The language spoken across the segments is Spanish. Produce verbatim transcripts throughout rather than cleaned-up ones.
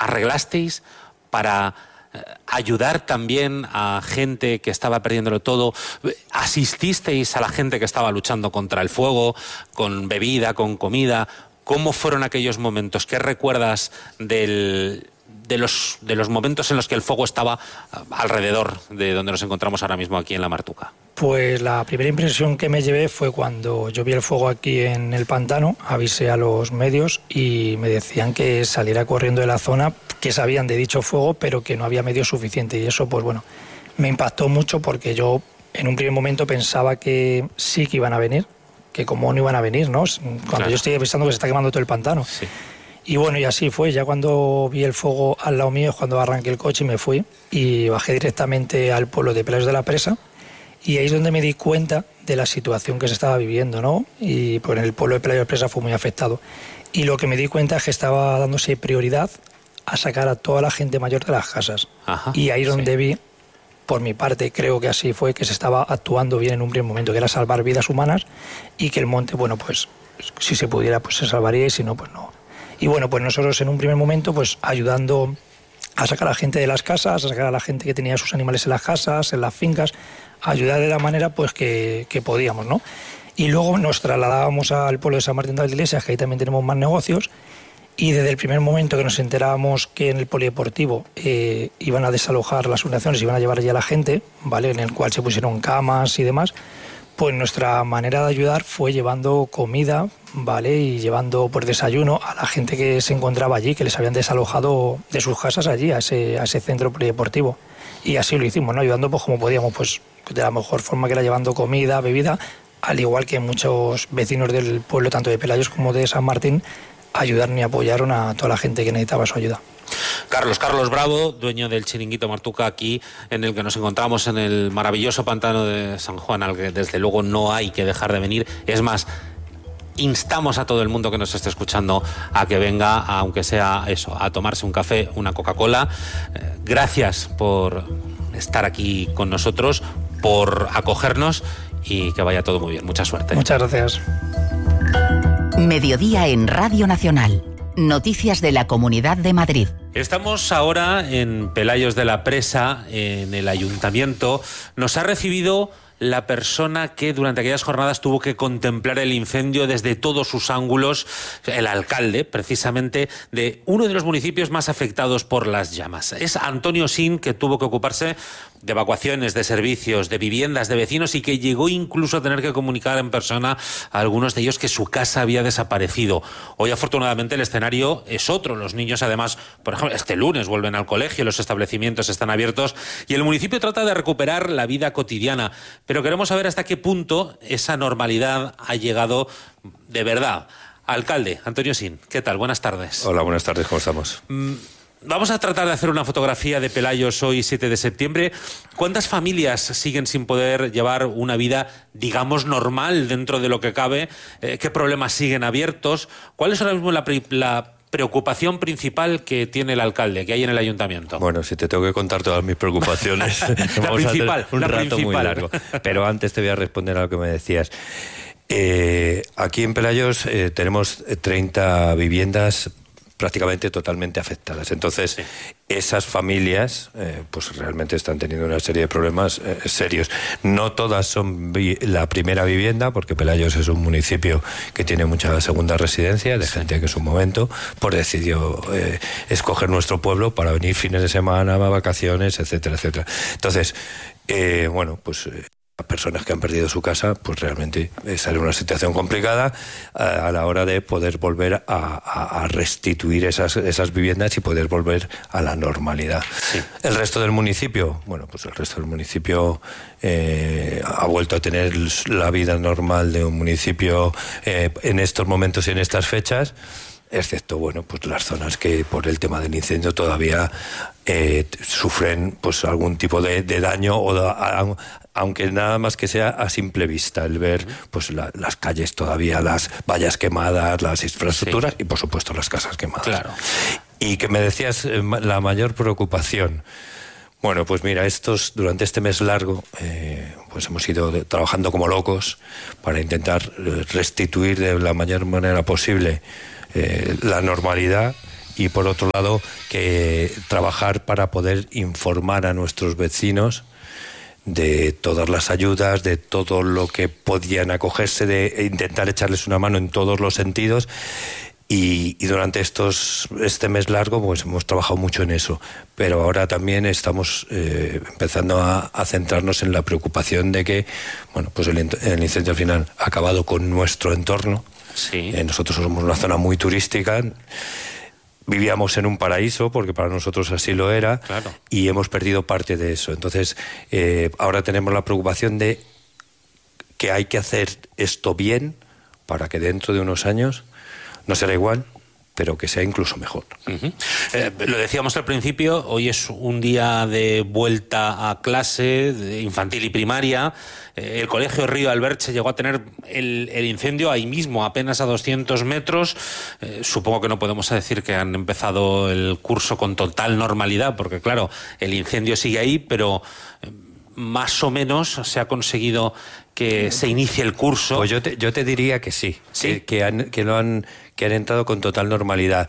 arreglasteis para ayudar también a gente que estaba perdiéndolo todo? ¿Asististeis a la gente que estaba luchando contra el fuego, con bebida, con comida? ¿Cómo fueron aquellos momentos? ¿Qué recuerdas del, de, los, de los momentos en los que el fuego estaba alrededor de donde nos encontramos ahora mismo aquí en La Martuca? Pues la primera impresión que me llevé fue cuando yo vi el fuego aquí en el pantano, avisé a los medios y me decían que saliera corriendo de la zona, que sabían de dicho fuego, pero que no había medios suficientes. Y eso, pues bueno, me impactó mucho porque yo en un primer momento pensaba que sí que iban a venir, que como no iban a venir, ¿no? Cuando claro. yo estoy pensando que se está quemando todo el pantano. Sí. Y bueno, y así fue. Ya cuando vi el fuego al lado mío es cuando arranqué el coche y me fui. Y bajé directamente al pueblo de Pelayos de la Presa. Y ahí es donde me di cuenta de la situación que se estaba viviendo, ¿no? Y pues en el pueblo de Pelayos de la Presa fue muy afectado. Y lo que me di cuenta es que estaba dándose prioridad a sacar a toda la gente mayor de las casas. Ajá, y ahí es donde sí. vi, por mi parte, creo que así fue, que se estaba actuando bien en un primer momento, que era salvar vidas humanas y que el monte, bueno, pues si se pudiera, pues se salvaría y si no, pues no. Y bueno, pues nosotros en un primer momento, pues ayudando a sacar a la gente de las casas, a sacar a la gente que tenía sus animales en las casas, en las fincas, a ayudar de la manera pues que, que podíamos, ¿no? Y luego nos trasladábamos al pueblo de San Martín de las Iglesias, que ahí también tenemos más negocios. Y desde el primer momento que nos enterábamos que en el polideportivo eh, iban a desalojar las fundaciones, iban a llevar allí a la gente, ¿vale?, en el cual se pusieron camas y demás, pues nuestra manera de ayudar fue llevando comida, ¿vale?, y llevando por desayuno a la gente que se encontraba allí, que les habían desalojado de sus casas allí, a ese, a ese centro polideportivo. Y así lo hicimos, ¿no?, ayudando pues como podíamos, pues de la mejor forma, que era llevando comida, bebida, al igual que muchos vecinos del pueblo, tanto de Pelayos como de San Martín, ayudaron y apoyaron a toda la gente que necesitaba su ayuda. Carlos, Carlos Bravo, dueño del Chiringuito Martuca, aquí en el que nos encontramos en el maravilloso pantano de San Juan, al que desde luego no hay que dejar de venir. Es más, instamos a todo el mundo que nos esté escuchando a que venga, aunque sea eso, a tomarse un café, una Coca-Cola. Eh, gracias por estar aquí con nosotros, por acogernos y que vaya todo muy bien. Mucha suerte. Muchas gracias. Mediodía en Radio Nacional. Noticias de la Comunidad de Madrid. Estamos ahora en Pelayos de la Presa, en el Ayuntamiento. Nos ha recibido la persona que durante aquellas jornadas tuvo que contemplar el incendio desde todos sus ángulos, el alcalde, precisamente, de uno de los municipios más afectados por las llamas. Es Antonio Sin, que tuvo que ocuparse de evacuaciones, de servicios, de viviendas, de vecinos, y que llegó incluso a tener que comunicar en persona a algunos de ellos que su casa había desaparecido. Hoy, afortunadamente, el escenario es otro. Los niños, además, por ejemplo, este lunes vuelven al colegio, los establecimientos están abiertos y el municipio trata de recuperar la vida cotidiana. Pero queremos saber hasta qué punto esa normalidad ha llegado de verdad. Alcalde, Antonio Sin, ¿qué tal? Buenas tardes. Hola, buenas tardes, ¿cómo estamos? Mm, Vamos a tratar de hacer una fotografía de Pelayos hoy, siete de septiembre. ¿Cuántas familias siguen sin poder llevar una vida, digamos, normal dentro de lo que cabe? Eh, ¿Qué problemas siguen abiertos? ¿Cuál es ahora mismo la, la preocupación principal que tiene el alcalde, que hay en el ayuntamiento? Bueno, si te tengo que contar todas mis preocupaciones, la vamos principal, a hacer un la rato principal. muy largo. Pero antes te voy a responder a lo que me decías. Eh, aquí en Pelayos eh, tenemos treinta viviendas prácticamente totalmente afectadas. Entonces, sí. esas familias eh, pues realmente están teniendo una serie de problemas eh, serios. No todas son vi- la primera vivienda, porque Pelayos es un municipio que tiene mucha segunda residencia, de sí. gente que en su momento pues decidió eh, escoger nuestro pueblo para venir fines de semana, vacaciones, etcétera, etcétera. Entonces, eh, bueno, pues... Eh, las personas que han perdido su casa, pues realmente sale una situación complicada a, a la hora de poder volver a, a, a restituir esas, esas viviendas y poder volver a la normalidad. Sí. El resto del municipio, bueno, pues el resto del municipio eh, ha vuelto a tener la vida normal de un municipio eh, en estos momentos y en estas fechas, excepto, bueno, pues las zonas que por el tema del incendio todavía eh, sufren pues algún tipo de, de daño, o de, a, aunque nada más que sea a simple vista, el ver pues la, las calles todavía, las vallas quemadas, las infraestructuras, sí. y por supuesto las casas quemadas. Claro. Y que me decías eh, la mayor preocupación. Bueno, pues mira, estos durante este mes largo eh, pues hemos ido de, trabajando como locos para intentar restituir de la mayor manera posible Eh, la normalidad y por otro lado que trabajar para poder informar a nuestros vecinos de todas las ayudas, de todo lo que podían acogerse, de intentar echarles una mano en todos los sentidos. Y, y durante estos este mes largo pues hemos trabajado mucho en eso, pero ahora también estamos eh, empezando a, a centrarnos en la preocupación de que bueno pues el, el incendio al final ha acabado con nuestro entorno. Sí. Eh, nosotros somos una zona muy turística, vivíamos en un paraíso porque para nosotros así lo era. Claro. Y hemos perdido parte de eso. Entonces eh, ahora tenemos la preocupación de que hay que hacer esto bien para que dentro de unos años no será igual, pero que sea incluso mejor. Uh-huh. Eh, lo decíamos al principio, hoy es un día de vuelta a clase, de infantil y primaria. Eh, el colegio Río Alberche llegó a tener el, el incendio ahí mismo, apenas a doscientos metros. Eh, supongo que no podemos decir que han empezado el curso con total normalidad, porque claro, el incendio sigue ahí, pero eh, más o menos se ha conseguido que se inicie el curso. Pues yo te, yo te diría que sí, ¿Sí? que, que, han, que, lo han, que han entrado con total normalidad.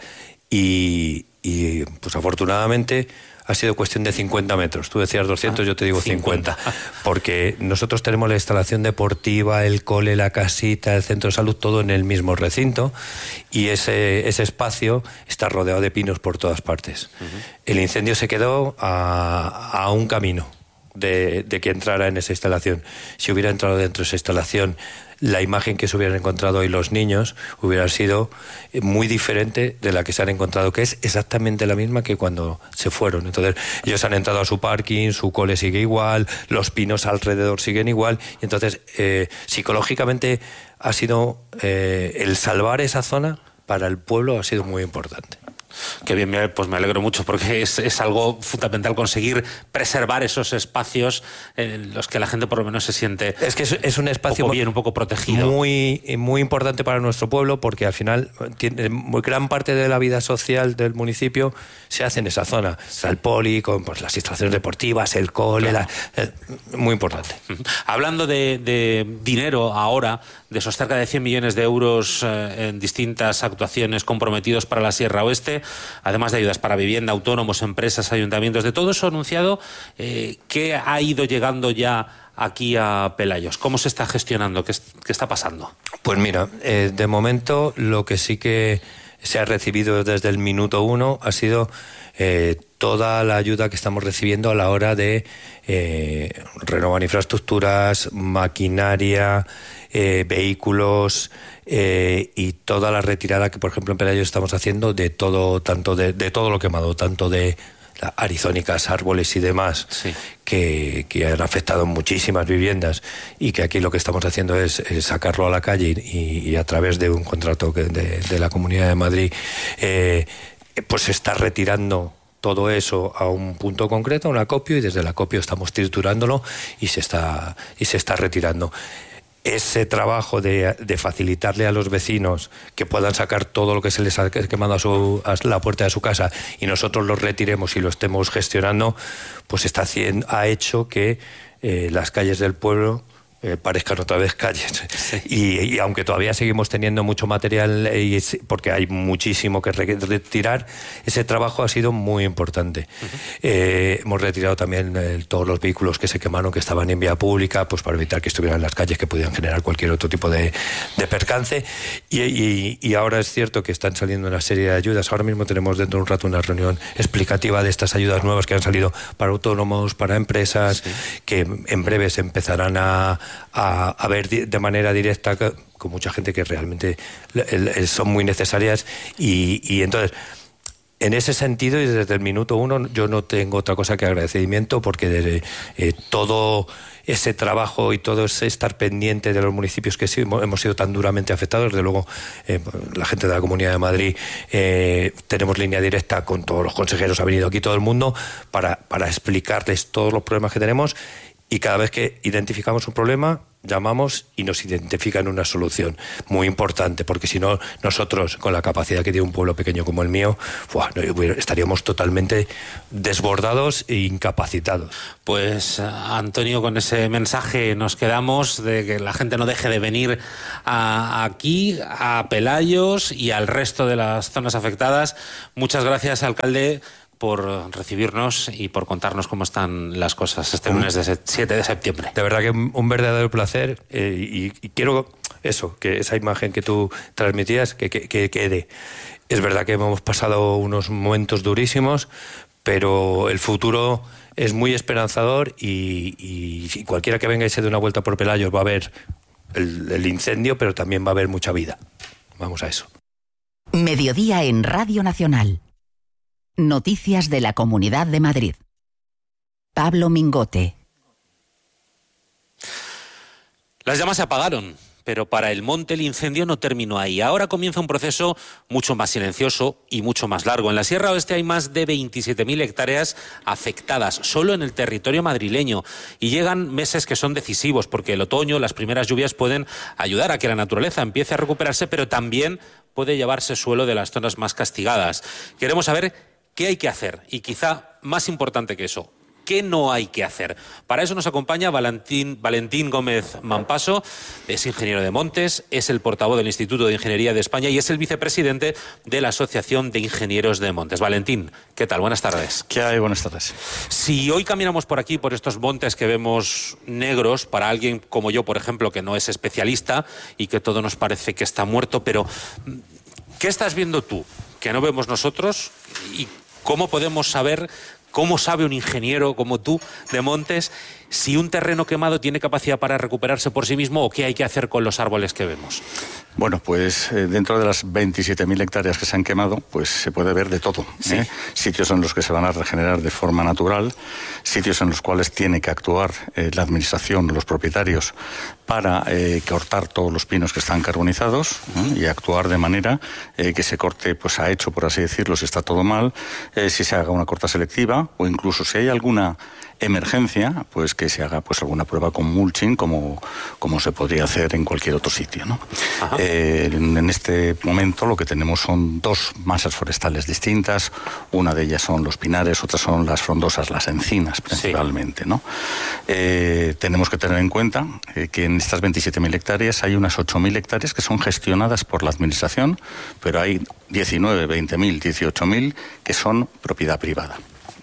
Y, y pues afortunadamente ha sido cuestión de cincuenta metros. Tú decías doscientos, ah, yo te digo cincuenta. cincuenta. Porque nosotros tenemos la instalación deportiva, el cole, la casita, el centro de salud, todo en el mismo recinto. Y ese, ese espacio está rodeado de pinos por todas partes. Uh-huh. El incendio se quedó a, a un camino De, de que entrara en esa instalación. Si hubiera entrado dentro de esa instalación, la imagen que se hubieran encontrado hoy los niños hubiera sido muy diferente de la que se han encontrado, que es exactamente la misma que cuando se fueron. Entonces, ellos han entrado a su parking, su cole sigue igual, los pinos alrededor siguen igual, y entonces, eh, psicológicamente ha sido eh, el salvar esa zona para el pueblo ha sido muy importante. Qué bien, pues me alegro mucho porque es, es algo fundamental conseguir preservar esos espacios en los que la gente por lo menos se siente. Es que es, es un espacio un poco bien, un poco protegido. Muy, muy importante para nuestro pueblo porque al final tiene, gran parte de la vida social del municipio se hace en esa zona. Está el poli, con pues, las instalaciones deportivas, el cole, claro. la, eh, muy importante. Hablando de, de dinero ahora, de esos cerca de cien millones de euros eh, en distintas actuaciones comprometidos para la Sierra Oeste, además de ayudas para vivienda, autónomos, empresas, ayuntamientos, de todo eso anunciado, eh, ¿qué ha ido llegando ya aquí a Pelayos? ¿Cómo se está gestionando? ¿Qué, qué está pasando? Pues mira, eh, de momento lo que sí que se ha recibido desde el minuto uno ha sido eh, toda la ayuda que estamos recibiendo a la hora de eh, renovar infraestructuras, maquinaria, eh, vehículos eh, y toda la retirada que, por ejemplo, en Pelayos estamos haciendo de todo, tanto de, de todo lo quemado, tanto de arizónicas, árboles y demás, sí. que, que han afectado muchísimas viviendas y que aquí lo que estamos haciendo es, es sacarlo a la calle y, y a través de un contrato que de, de la Comunidad de Madrid eh, pues se está retirando todo eso a un punto concreto, a un acopio, y desde el acopio estamos triturándolo y se está, y se está retirando. Ese trabajo de, de facilitarle a los vecinos que puedan sacar todo lo que se les ha quemado a, su, a la puerta de su casa y nosotros lo retiremos y lo estemos gestionando, pues está haciendo, ha hecho que eh, las calles del pueblo eh, parezcan otra vez calles. Sí. Y, y aunque todavía seguimos teniendo mucho material, y, porque hay muchísimo que retirar, ese trabajo ha sido muy importante. Uh-huh. Eh, hemos retirado también eh, todos los vehículos que se quemaron, que estaban en vía pública, pues para evitar que estuvieran en las calles, que pudieran generar cualquier otro tipo de, de percance. Y, y, y ahora es cierto que están saliendo una serie de ayudas. Ahora mismo tenemos dentro de un rato una reunión explicativa de estas ayudas nuevas que han salido para autónomos, para empresas, sí. que en breve se empezarán a A, a ver de manera directa con mucha gente que realmente son muy necesarias y, y entonces en ese sentido y desde el minuto uno yo no tengo otra cosa que agradecimiento porque de, eh, todo ese trabajo y todo ese estar pendiente de los municipios que sí hemos sido tan duramente afectados, desde luego eh, la gente de la Comunidad de Madrid eh, tenemos línea directa con todos los consejeros, ha venido aquí todo el mundo para, para explicarles todos los problemas que tenemos. Y cada vez que identificamos un problema, llamamos y nos identifican una solución muy importante, porque si no, nosotros, con la capacidad que tiene un pueblo pequeño como el mío, ¡buah!, estaríamos totalmente desbordados e incapacitados. Pues, Antonio, con ese mensaje nos quedamos, de que la gente no deje de venir a, aquí, a Pelayos y al resto de las zonas afectadas. Muchas gracias, alcalde, por recibirnos y por contarnos cómo están las cosas este lunes de siete de septiembre. De verdad que un verdadero placer, eh, y, y quiero eso, que esa imagen que tú transmitías, que, que, que quede. Es verdad que hemos pasado unos momentos durísimos, pero el futuro es muy esperanzador y, y, y cualquiera que venga y se dé una vuelta por Pelayos va a ver el, el incendio, pero también va a haber mucha vida. Vamos a eso. Mediodía en Radio Nacional. Noticias de la Comunidad de Madrid. Pablo Mingote. Las llamas se apagaron, pero para el monte el incendio no terminó ahí. Ahora comienza un proceso mucho más silencioso y mucho más largo. En la Sierra Oeste hay más de veintisiete mil hectáreas afectadas, solo en el territorio madrileño. Y llegan meses que son decisivos, porque el otoño, las primeras lluvias pueden ayudar a que la naturaleza empiece a recuperarse, pero también puede llevarse suelo de las zonas más castigadas. Queremos saber qué hay que hacer y, quizá más importante que eso, ¿qué no hay que hacer? Para eso nos acompaña Valentín, Valentín Gómez Mampaso, es ingeniero de montes, es el portavoz del Instituto de Ingeniería de España y es el vicepresidente de la Asociación de Ingenieros de Montes. Valentín, ¿qué tal? Buenas tardes. ¿Qué hay? Buenas tardes. Si hoy caminamos por aquí, por estos montes que vemos negros, para alguien como yo, por ejemplo, que no es especialista y que todo nos parece que está muerto, pero ¿qué estás viendo tú que no vemos nosotros? ¿Y cómo podemos saber, cómo sabe un ingeniero como tú de montes, si un terreno quemado tiene capacidad para recuperarse por sí mismo o qué hay que hacer con los árboles que vemos? Bueno, pues eh, dentro de las veintisiete mil hectáreas que se han quemado, pues se puede ver de todo. Sí. ¿eh? Sitios en los que se van a regenerar de forma natural, sitios en los cuales tiene que actuar eh, la administración, los propietarios, para eh, cortar todos los pinos que están carbonizados, ¿eh? y actuar de manera eh, que se corte, pues a hecho, por así decirlo, si está todo mal, eh, si se haga una corta selectiva o incluso si hay alguna emergencia, pues que se haga pues alguna prueba con mulching, como, como se podría hacer en cualquier otro sitio, ¿no? Eh, en, en este momento lo que tenemos son dos masas forestales distintas. Una de ellas son los pinares, otras son las frondosas, las encinas principalmente, sí. ¿no? Eh, tenemos que tener en cuenta eh, que en estas veintisiete mil hectáreas hay unas ocho mil hectáreas que son gestionadas por la administración, pero hay diecinueve, veinte mil, dieciocho mil que son propiedad privada.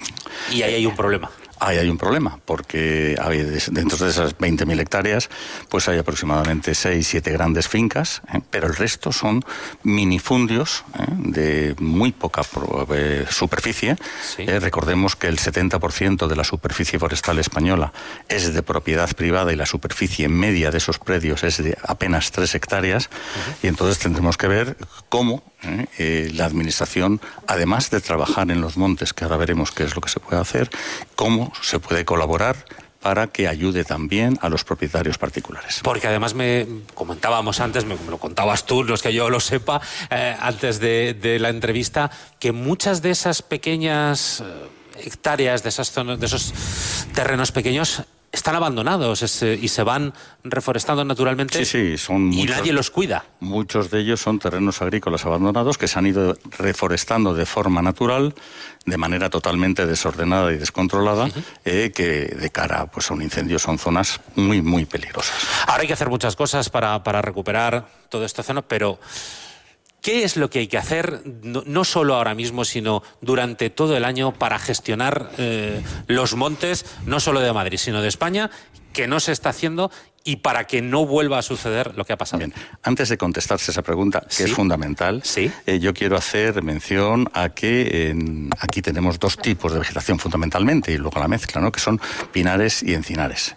Y ahí hay un problema. Ahí hay un problema, porque hay, dentro de esas veinte mil hectáreas pues hay aproximadamente seis, siete grandes fincas, ¿eh? pero el resto son minifundios ¿eh? de muy poca eh, superficie. Sí. Eh, recordemos que el setenta por ciento de la superficie forestal española es de propiedad privada y la superficie media de esos predios es de apenas tres hectáreas. Uh-huh. Y entonces tendremos que ver cómo ¿eh? Eh, la administración, además de trabajar en los montes, que ahora veremos qué es lo que se puede hacer, cómo se puede colaborar para que ayude también a los propietarios particulares. Porque además me comentábamos antes, me, me lo contabas tú, no es que yo lo sepa, eh, antes de, de la entrevista, que muchas de esas pequeñas eh, hectáreas, de esas zonas, de esos terrenos pequeños, están abandonados es, y se van reforestando naturalmente. Sí, sí, son y muchos, nadie los cuida. Muchos de ellos son terrenos agrícolas abandonados que se han ido reforestando de forma natural, de manera totalmente desordenada y descontrolada, uh-huh. eh, que de cara pues, a un incendio son zonas muy, muy peligrosas. Ahora hay que hacer muchas cosas para, para recuperar toda esta zona, pero ¿qué es lo que hay que hacer, no, no solo ahora mismo, sino durante todo el año, para gestionar eh, los montes, no solo de Madrid, sino de España, que no se está haciendo y para que no vuelva a suceder lo que ha pasado? Bien, antes de contestarse esa pregunta, que ¿Sí? es fundamental, ¿Sí? eh, yo quiero hacer mención a que eh, aquí tenemos dos tipos de vegetación fundamentalmente y luego la mezcla, ¿no? que son pinares y encinares.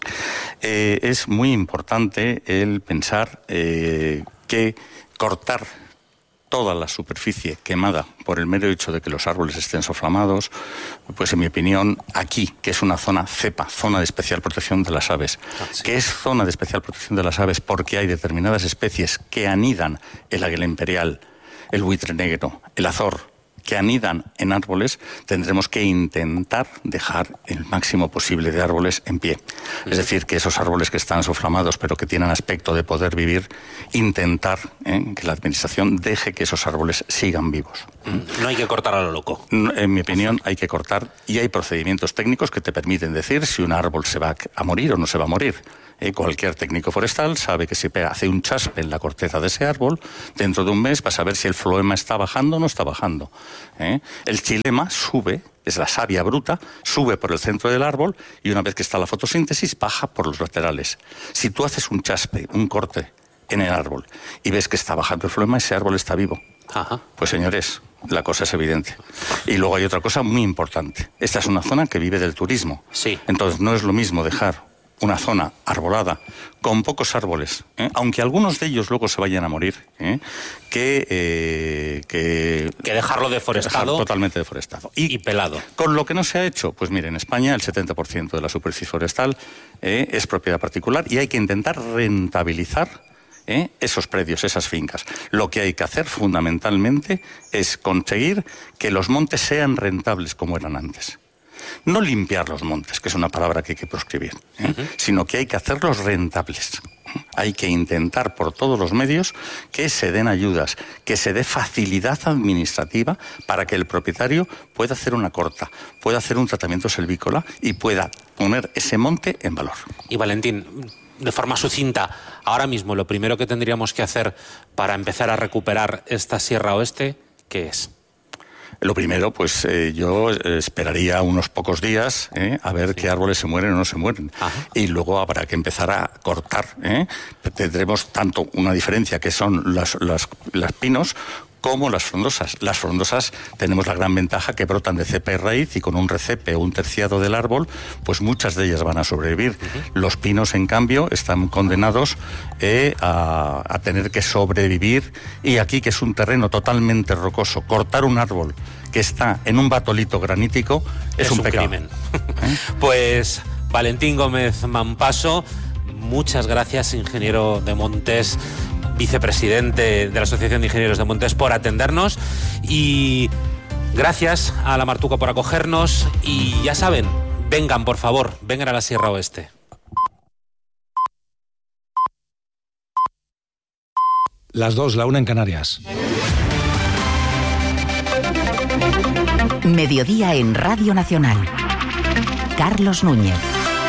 Eh, es muy importante el pensar eh, que cortar toda la superficie quemada por el mero hecho de que los árboles estén soflamados, pues en mi opinión, aquí, que es una zona cepa, zona de especial protección de las aves, ah, sí. que es zona de especial protección de las aves porque hay determinadas especies que anidan, el águila imperial, el buitre negro, el azor, que anidan en árboles, tendremos que intentar dejar el máximo posible de árboles en pie. Es decir, que esos árboles que están soflamados pero que tienen aspecto de poder vivir, intentar ¿eh? que la administración deje que esos árboles sigan vivos. No hay que cortar a lo loco. En mi opinión, hay que cortar, y hay procedimientos técnicos que te permiten decir si un árbol se va a morir o no se va a morir. Eh, cualquier técnico forestal sabe que si pega, hace un chaspe en la corteza de ese árbol, dentro de un mes vas a ver si el floema está bajando o no está bajando. ¿eh? El xilema sube, es la savia bruta, sube por el centro del árbol y una vez que está la fotosíntesis baja por los laterales. Si tú haces un chaspe, un corte en el árbol y ves que está bajando el floema, ese árbol está vivo. Ajá. Pues señores, la cosa es evidente. Y luego hay otra cosa muy importante. Esta es una zona que vive del turismo. Sí. Entonces no es lo mismo dejar una zona arbolada con pocos árboles, ¿eh? aunque algunos de ellos luego se vayan a morir, ¿eh? que, eh, que... Que dejarlo deforestado. Dejar totalmente deforestado. Y, y pelado. Con lo que no se ha hecho, pues mire, en España el setenta por ciento de la superficie forestal eh, es propiedad particular y hay que intentar rentabilizar ¿eh? esos predios, esas fincas. Lo que hay que hacer fundamentalmente es conseguir que los montes sean rentables como eran antes. No limpiar los montes, que es una palabra que hay que proscribir, ¿eh? uh-huh. sino que hay que hacerlos rentables. Hay que intentar por todos los medios que se den ayudas, que se dé facilidad administrativa para que el propietario pueda hacer una corta, pueda hacer un tratamiento selvícola y pueda poner ese monte en valor. Y Valentín, de forma sucinta, ahora mismo lo primero que tendríamos que hacer para empezar a recuperar esta Sierra Oeste, ¿qué es? Lo primero, pues eh, yo esperaría unos pocos días eh, a ver sí. qué árboles se mueren o no se mueren. Ajá. Y luego habrá que empezar a cortar. ¿eh? Tendremos tanto una diferencia que son las, las, las pinos como las frondosas. Las frondosas tenemos la gran ventaja que brotan de cepa y raíz y con un recepe o un terciado del árbol, pues muchas de ellas van a sobrevivir. Uh-huh. Los pinos, en cambio, están condenados eh, a, a tener que sobrevivir y aquí, que es un terreno totalmente rocoso, cortar un árbol que está en un batolito granítico es, es un, un pecado. Crimen. ¿Eh? Pues Valentín Gómez Mampaso, muchas gracias, ingeniero de montes, vicepresidente de la Asociación de Ingenieros de Montes, por atendernos, y gracias a La Martuca por acogernos, y ya saben, vengan por favor, vengan a la Sierra Oeste. Las dos, la una en Canarias. Mediodía en Radio Nacional. Carlos Núñez.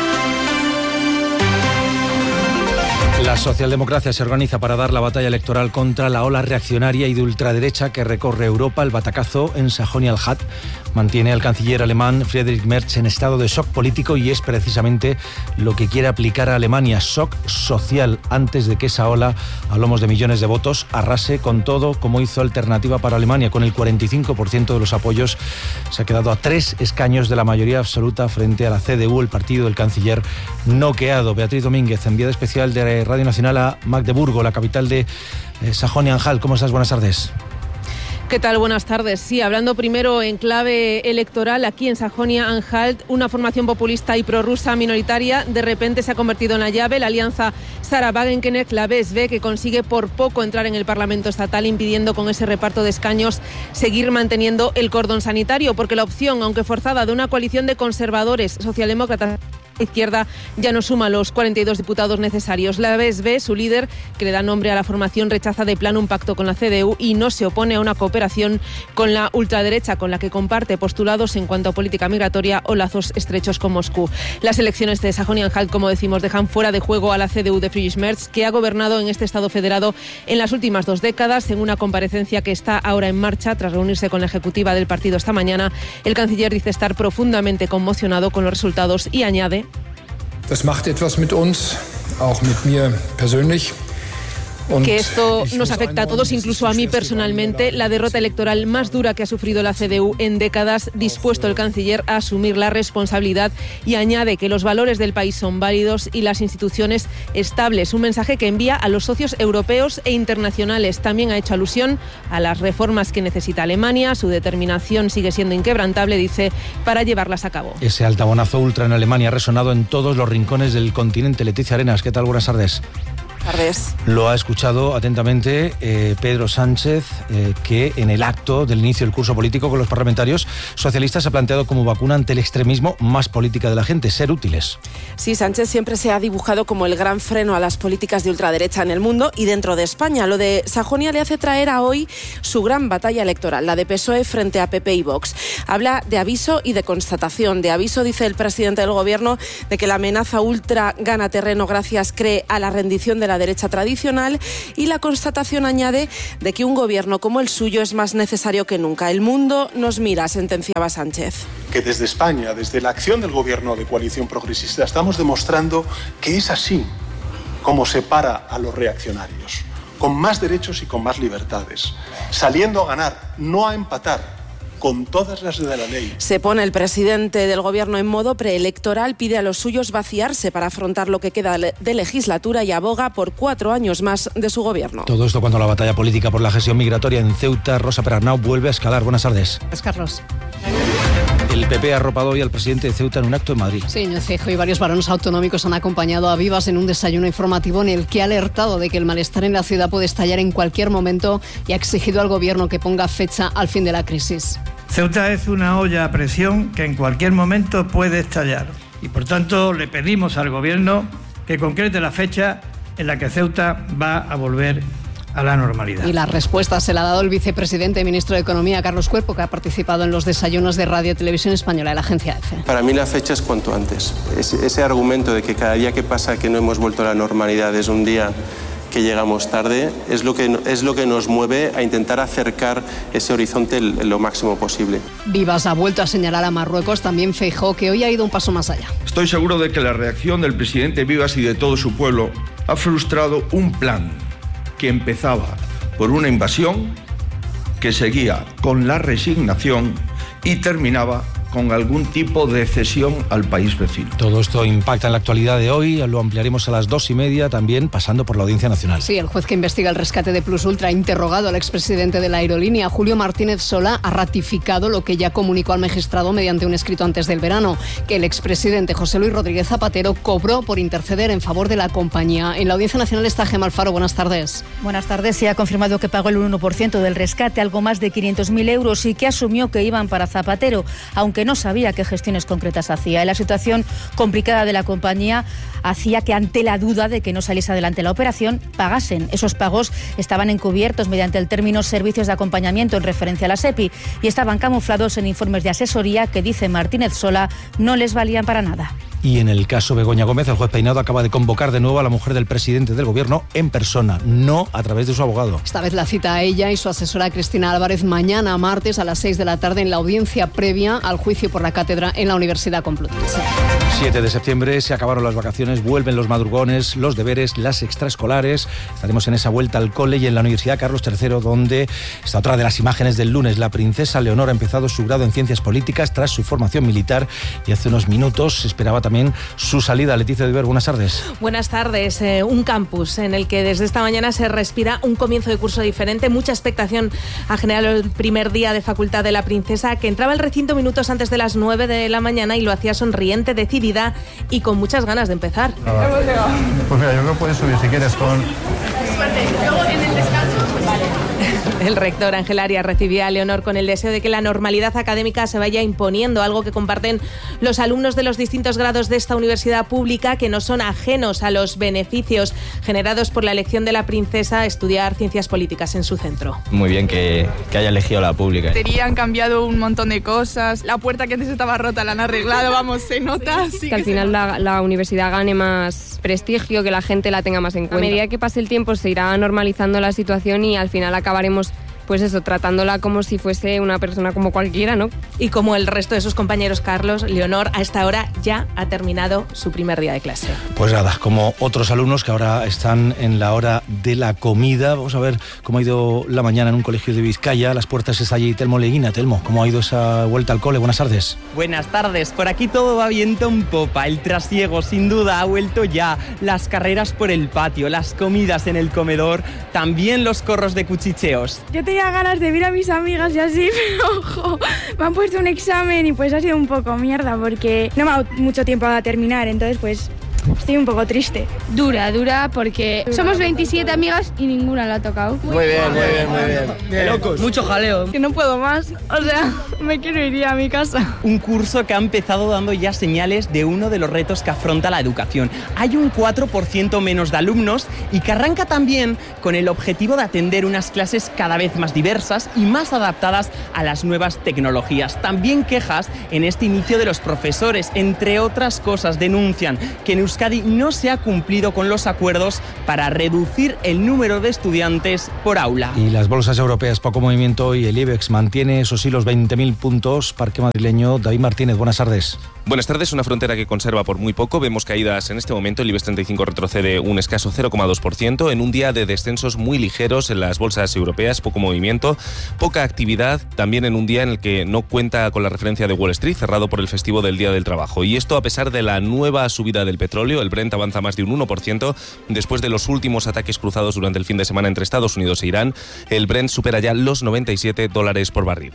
La socialdemocracia se organiza para dar la batalla electoral contra la ola reaccionaria y de ultraderecha que recorre Europa. El batacazo en Sajonia-Anhalt mantiene al canciller alemán Friedrich Merz en estado de shock político y es precisamente lo que quiere aplicar a Alemania, shock social, antes de que esa ola a lomos de millones de votos arrase con todo, como hizo Alternativa para Alemania. Con el cuarenta y cinco por ciento de los apoyos se ha quedado a tres escaños de la mayoría absoluta frente a la C D U, el partido del canciller noqueado. Beatriz Domínguez, enviada especial de Radio Nacional a Magdeburgo, la capital de eh, Sajonia-Anhalt. ¿Cómo estás? Buenas tardes. ¿Qué tal? Buenas tardes. Sí, hablando primero en clave electoral, aquí en Sajonia-Anhalt, una formación populista y prorrusa minoritaria de repente se ha convertido en la llave. La alianza Sarah Wagenknecht, la B S V, que consigue por poco entrar en el Parlamento estatal, impidiendo con ese reparto de escaños seguir manteniendo el cordón sanitario, porque la opción, aunque forzada, de una coalición de conservadores, socialdemócratas, izquierda, ya no suma los cuarenta y dos diputados necesarios. La B S V, su líder, que le da nombre a la formación, rechaza de plano un pacto con la C D U y no se opone a una cooperación con la ultraderecha, con la que comparte postulados en cuanto a política migratoria o lazos estrechos con Moscú. Las elecciones de Sajonia-Anhalt, como decimos, dejan fuera de juego a la C D U de Friedrich Merz, que ha gobernado en este estado federado en las últimas dos décadas. En una comparecencia que está ahora en marcha, tras reunirse con la ejecutiva del partido esta mañana, el canciller dice estar profundamente conmocionado con los resultados y añade: Das macht etwas mit uns, auch mit mir persönlich. Que esto nos afecta a todos, incluso a mí personalmente. La derrota electoral más dura que ha sufrido la C D U en décadas, dispuesto el canciller a asumir la responsabilidad, y añade que los valores del país son válidos y las instituciones estables. Un mensaje que envía a los socios europeos e internacionales. También ha hecho alusión a las reformas que necesita Alemania. Su determinación sigue siendo inquebrantable, dice, para llevarlas a cabo. Ese altabonazo ultra en Alemania ha resonado en todos los rincones del continente. Leticia Arenas, ¿qué tal? Buenas tardes. Tardes. Lo ha escuchado atentamente eh, Pedro Sánchez, eh, que en el acto del inicio del curso político con los parlamentarios socialistas ha planteado como vacuna ante el extremismo más política de la gente, ser útiles. Sí, Sánchez siempre se ha dibujado como el gran freno a las políticas de ultraderecha en el mundo y dentro de España. Lo de Sajonia le hace traer a hoy su gran batalla electoral, la de P S O E frente a P P y Vox. Habla de aviso y de constatación. De aviso, dice el presidente del Gobierno, de que la amenaza ultra gana terreno gracias, cree, a la rendición de la derecha tradicional, y la constatación añade de que un gobierno como el suyo es más necesario que nunca. El mundo nos mira, sentenciaba Sánchez. Que desde España, desde la acción del Gobierno de coalición progresista, estamos demostrando que es así como se para a los reaccionarios, con más derechos y con más libertades, saliendo a ganar, no a empatar, con todas las de la ley. Se pone el presidente del Gobierno en modo preelectoral, pide a los suyos vaciarse para afrontar lo que queda de legislatura y aboga por cuatro años más de su gobierno. Todo esto cuando la batalla política por la gestión migratoria en Ceuta, Rosa Perarnau, vuelve a escalar. Buenas tardes. Es Carlos. El P P ha arropado hoy al presidente de Ceuta en un acto en Madrid. Sí, Núñez Feijóo y varios varones autonómicos han acompañado a Vivas en un desayuno informativo en el que ha alertado de que el malestar en la ciudad puede estallar en cualquier momento y ha exigido al gobierno que ponga fecha al fin de la crisis. Ceuta es una olla a presión que en cualquier momento puede estallar y por tanto le pedimos al gobierno que concrete la fecha en la que Ceuta va a volver a la normalidad. Y la respuesta se la ha dado el vicepresidente y ministro de Economía, Carlos Cuerpo, que ha participado en los desayunos de Radio y Televisión Española de la agencia EFE. Para mí la fecha es cuanto antes. Ese, ese argumento de que cada día que pasa que no hemos vuelto a la normalidad es un día que llegamos tarde, es lo que, es lo que nos mueve a intentar acercar ese horizonte lo máximo posible. Vivas ha vuelto a señalar a Marruecos, también Feijóo, que hoy ha ido un paso más allá. Estoy seguro de que la reacción del presidente Vivas y de todo su pueblo ha frustrado un plan que empezaba por una invasión, que seguía con la resignación y terminaba con algún tipo de cesión al país vecino. Todo esto impacta en la actualidad de hoy, lo ampliaremos a las dos y media, también pasando por la Audiencia Nacional. Sí, el juez que investiga el rescate de Plus Ultra ha interrogado al expresidente de la aerolínea. Julio Martínez Solá ha ratificado lo que ya comunicó al magistrado mediante un escrito antes del verano, que el expresidente José Luis Rodríguez Zapatero cobró por interceder en favor de la compañía. En la Audiencia Nacional está Gemma Alfaro. Buenas tardes. Buenas tardes. Se ha confirmado que pagó el uno por ciento del rescate, algo más de quinientos mil euros, y que asumió que iban para Zapatero, aunque que no sabía qué gestiones concretas hacía. La situación complicada de la compañía hacía que, ante la duda de que no saliese adelante la operación, pagasen. Esos pagos estaban encubiertos mediante el término servicios de acompañamiento en referencia a la SEPI y estaban camuflados en informes de asesoría que, dice Martínez Solá, no les valían para nada. Y en el caso Begoña Gómez, el juez Peinado acaba de convocar de nuevo a la mujer del presidente del gobierno en persona, no a través de su abogado. Esta vez la cita a ella y su asesora Cristina Álvarez mañana martes a las seis de la tarde en la audiencia previa al juicio por la cátedra en la Universidad Complutense. siete de septiembre, se acabaron las vacaciones, vuelven los madrugones, los deberes, las extraescolares. Estaremos en esa vuelta al cole y en la Universidad Carlos tercero, donde está otra de las imágenes del lunes. La princesa Leonor ha empezado su grado en Ciencias Políticas tras su formación militar y hace unos minutos se esperaba también su salida. Leticia de Iber, buenas tardes. Buenas tardes. Eh, un campus en el que desde esta mañana se respira un comienzo de curso diferente. Mucha expectación ha generado el primer día de facultad de la princesa, que entraba al recinto minutos antes de las nueve de la mañana y lo hacía sonriente, decidida y con muchas ganas de empezar. Ah, pues mira, yo creo que puedes subir si quieres con... Suerte. Luego en el descanso, pues vale. El rector Ángel Arias recibía a Leonor con el deseo de que la normalidad académica se vaya imponiendo, algo que comparten los alumnos de los distintos grados de esta universidad pública, que no son ajenos a los beneficios generados por la elección de la princesa a estudiar ciencias políticas en su centro. Muy bien que, que haya elegido la pública. Han cambiado un montón de cosas, la puerta que antes estaba rota la han arreglado, vamos, se nota. Sí que, que al final la, la universidad gane más prestigio, que la gente la tenga más en cuenta. A medida que pase el tiempo se irá normalizando la situación y al final acabaremos, pues eso, tratándola como si fuese una persona como cualquiera, ¿no? Y como el resto de sus compañeros, Carlos, Leonor a esta hora ya ha terminado su primer día de clase. Pues nada, como otros alumnos que ahora están en la hora de la comida. Vamos a ver cómo ha ido la mañana en un colegio de Vizcaya. Las puertas está allí Telmo Leguina. Telmo, ¿cómo ha ido esa vuelta al cole? Buenas tardes. Buenas tardes. Por aquí todo va viento en popa. El trasiego, sin duda, ha vuelto ya. Las carreras por el patio, las comidas en el comedor, también los corros de cuchicheos. Yo tenía ganas de ver a mis amigas y así, pero ojo, me han puesto un examen y pues ha sido un poco mierda porque no me ha dado mucho tiempo a terminar, entonces pues Estoy un poco triste. Dura, dura porque somos veintisiete amigas y ninguna la ha tocado. Muy bien, muy bien, muy bien. bien. Locos. Mucho jaleo. Que no puedo más. O sea, me quiero ir ya a mi casa. Un curso que ha empezado dando ya señales de uno de los retos que afronta la educación. Hay un cuatro por ciento menos de alumnos y que arranca también con el objetivo de atender unas clases cada vez más diversas y más adaptadas a las nuevas tecnologías. También quejas en este inicio de los profesores. Entre otras cosas, denuncian que en Euskadi no se ha cumplido con los acuerdos para reducir el número de estudiantes por aula. Y las bolsas europeas, poco movimiento, y el IBEX mantiene, eso sí, los veinte mil puntos. Parque madrileño, David Martínez, buenas tardes. Buenas tardes, una frontera que conserva por muy poco. Vemos caídas en este momento, el IBEX treinta y cinco retrocede un escaso cero coma dos por ciento en un día de descensos muy ligeros en las bolsas europeas, poco movimiento, poca actividad, también en un día en el que no cuenta con la referencia de Wall Street, cerrado por el festivo del Día del Trabajo. Y esto a pesar de la nueva subida del petróleo, el Brent avanza más de un uno por ciento después de los últimos ataques cruzados durante el fin de semana entre Estados Unidos e Irán. El Brent supera ya los noventa y siete dólares por barril.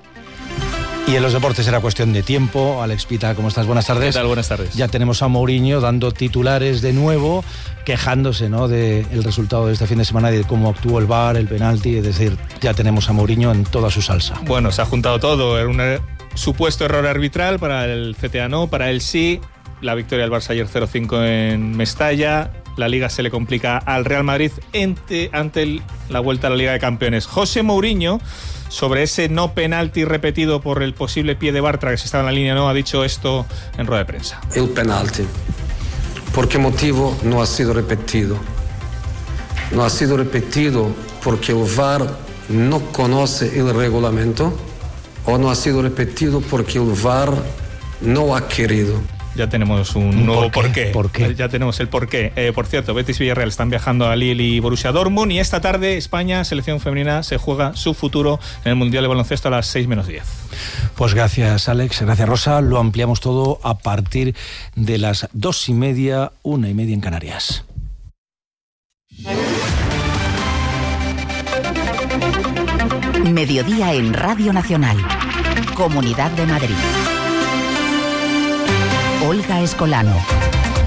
Y en los deportes era cuestión de tiempo. Alex Pita, ¿cómo estás? Buenas tardes. ¿Qué tal? Buenas tardes. Ya tenemos a Mourinho dando titulares de nuevo, quejándose, ¿no?, del resultado de este fin de semana y de cómo actuó el V A R, el penalti. Es decir, ya tenemos a Mourinho en toda su salsa. Bueno, se ha juntado todo. Era un er- supuesto error arbitral, para el C T A no, para él sí. La victoria del Barça ayer cero cinco en Mestalla. La Liga se le complica al Real Madrid ante, ante el, la vuelta a la Liga de Campeones. José Mourinho, sobre ese no penalti repetido por el posible pie de Bartra, que se estaba en la línea no, ha dicho esto en rueda de prensa. El penalti. ¿Por qué motivo no ha sido repetido? No ha sido repetido porque el V A R no conoce el reglamento, o no ha sido repetido porque el V A R no ha querido. Ya tenemos un nuevo ¿Por qué? porqué. ¿Por qué? Ya tenemos el porqué. Eh, por cierto, Betis y Villarreal están viajando a Lille y Borussia Dortmund, y esta tarde España, selección femenina, se juega su futuro en el Mundial de Baloncesto a las seis menos diez. Pues gracias, Alex, gracias, Rosa. Lo ampliamos todo a partir de las dos y media, una y media en Canarias. Mediodía en Radio Nacional, Comunidad de Madrid. Olga Escolano.